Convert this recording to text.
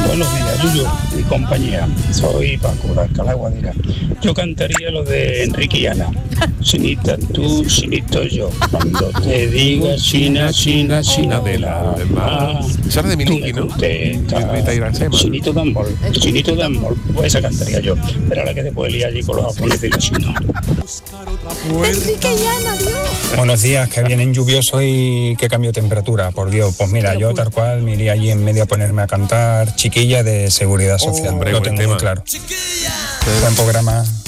Buenos días, Yuyu y compañía. Soy Paco de Alcalá Guadira. Yo cantaría lo de Enrique y Ana. Chinita tú, chinito yo. Cuando te diga China, China, China de la mar. Esa era de Miliki, ¿no? Chinito de amor. Pues esa cantaría yo. Pero ahora que te puedes liar allí con los japoneses y los chinos. Enrique y Ana, Dios. Buenos días, que vienen lluvioso y que cambio de temperatura, por Dios. Pues mira, yo tal cual me iría allí en medio a ponerme a cantar Chiquilla de Seguridad Social. Lo tengo muy claro. Buen programa.